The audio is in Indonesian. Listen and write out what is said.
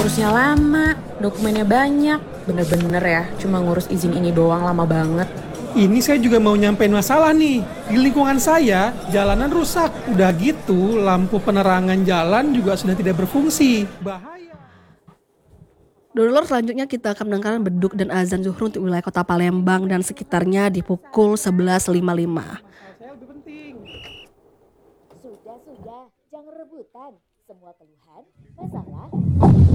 Terusnya lama, dokumennya banyak. Bener-bener ya, cuma ngurus izin ini doang lama banget. Ini saya juga mau nyampein masalah nih. Di lingkungan saya, jalanan rusak. Udah gitu, lampu penerangan jalan juga sudah tidak berfungsi. Bahaya. Dulur, selanjutnya kita akan mendengarkan beduk dan azan zuhur untuk wilayah kota Palembang dan sekitarnya di pukul 11.55. Masalah saya lebih penting. Sudah, jangan rebutan. Semua keluhan, masalah